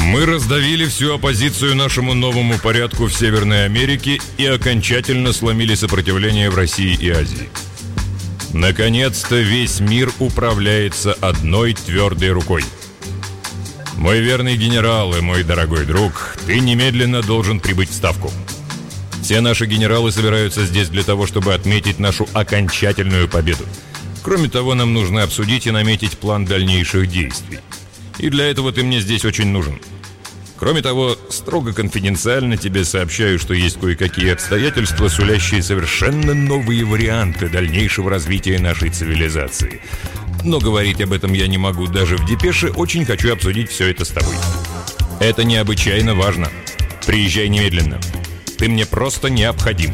Мы раздавили всю оппозицию нашему новому порядку в Северной Америке и окончательно сломили сопротивление в России и Азии. Наконец-то весь мир управляется одной твердой рукой. Мой верный генерал и мой дорогой друг, ты немедленно должен прибыть в Ставку. Все наши генералы собираются здесь для того, чтобы отметить нашу окончательную победу. Кроме того, нам нужно обсудить и наметить план дальнейших действий. И для этого ты мне здесь очень нужен. Кроме того, строго конфиденциально тебе сообщаю, что есть кое-какие обстоятельства, сулящие совершенно новые варианты дальнейшего развития нашей цивилизации. Но говорить об этом я не могу даже в депеше, очень хочу обсудить все это с тобой. Это необычайно важно. Приезжай немедленно. Ты мне просто необходим.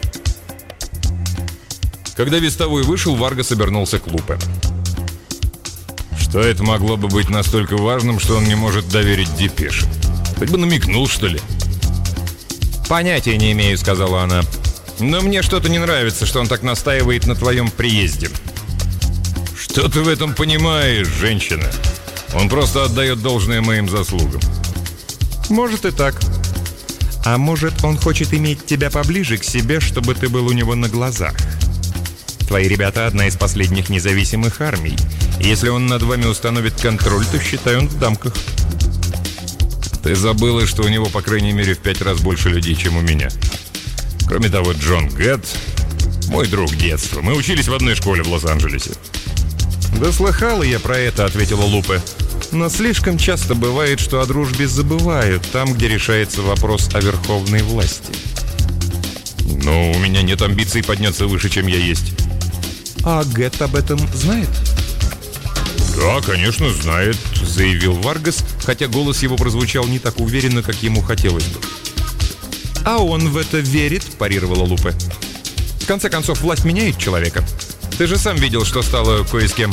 Когда вестовой вышел, Варгас обернулся к Лупе. Что это могло бы быть настолько важным, что он не может доверить депеше? Хоть бы намекнул, что ли? «Понятия не имею», — сказала она. «Но мне что-то не нравится, что он так настаивает на твоем приезде». «Что ты в этом понимаешь, женщина? Он просто отдает должное моим заслугам». «Может и так. А может, он хочет иметь тебя поближе к себе, чтобы ты был у него на глазах. Твои ребята — одна из последних независимых армий. Если он над вами установит контроль, то, считай, он в дамках». Ты забыла, что у него, по крайней мере, в 5 раз больше людей, чем у меня. Кроме того, Джон Гэтт — мой друг детства. Мы учились в одной школе в Лос-Анджелесе. «Да слыхала я про это», — ответила Лупе. «Но слишком часто бывает, что о дружбе забывают там, где решается вопрос о верховной власти». Но у меня нет амбиций подняться выше, чем я есть. «А Гэтт об этом знает?» «Да, конечно, знает», — заявил Варгас, хотя голос его прозвучал не так уверенно, как ему хотелось бы. «А он в это верит», — парировала Лупе. «В конце концов, власть меняет человека. Ты же сам видел, что стало кое с кем».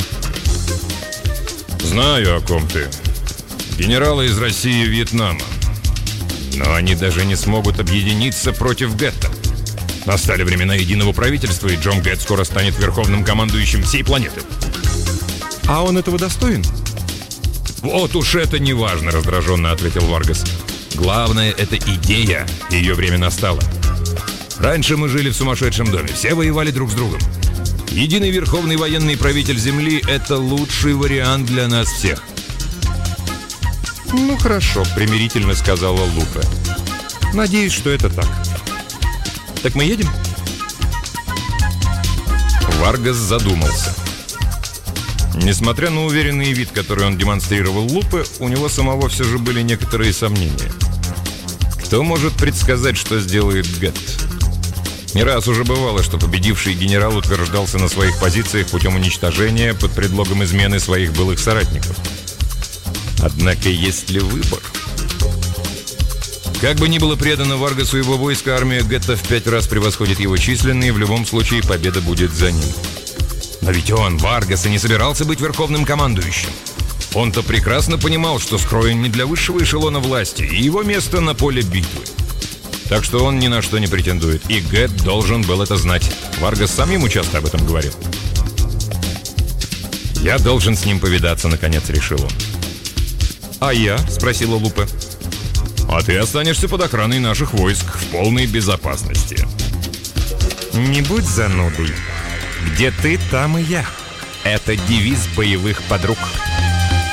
«Знаю, о ком ты. Генералы из России и Вьетнама. Но они даже не смогут объединиться против Гэтта. Настали времена единого правительства, и Джон Гэтт скоро станет верховным командующим всей планеты». «А он этого достоин?» «Вот уж это не важно», — раздраженно ответил Варгас. «Главное — это идея, и ее время настало. Раньше мы жили в сумасшедшем доме, все воевали друг с другом. Единый верховный военный правитель Земли — это лучший вариант для нас всех». «Ну хорошо», — примирительно сказала Лупе. «Надеюсь, что это так. Так мы едем?» Варгас задумался. Несмотря на уверенный вид, который он демонстрировал Лупе, у него самого все же были некоторые сомнения. Кто может предсказать, что сделает Гэтт? Не раз уже бывало, что победивший генерал утверждался на своих позициях путем уничтожения под предлогом измены своих былых соратников. Однако есть ли выбор? Как бы ни было предано Варгасу его войско, армия Гэтта в 5 раз превосходит его численно, и в любом случае победа будет за ним. Но ведь он, Варгас, и не собирался быть верховным командующим. Он-то прекрасно понимал, что скроен не для высшего эшелона власти, и его место на поле битвы. Так что он ни на что не претендует, и Гэтт должен был это знать. Варгас сам ему часто об этом говорил. «Я должен с ним повидаться», — наконец решил он. «А я?» — спросила Лупе. «А ты останешься под охраной наших войск в полной безопасности». «Не будь занудой. Где ты, там и я. Это девиз боевых подруг».